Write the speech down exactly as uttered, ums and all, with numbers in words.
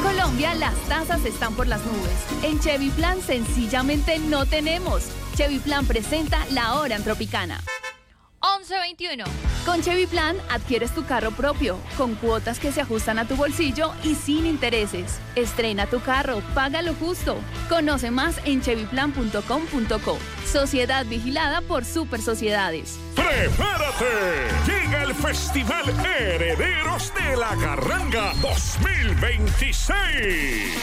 Colombia las tasas están por las nubes. En Chevy Plan sencillamente no tenemos. Chevy Plan presenta la hora en Tropicana. once veintiuno. Con Chevy Plan adquieres tu carro propio, con cuotas que se ajustan a tu bolsillo y sin intereses. Estrena tu carro, págalo justo. Conoce más en chevy plan punto com punto co. Sociedad vigilada por Super Sociedades. ¡Prepárate! Llega el Festival Herederos de la Carranga dos mil veintiséis.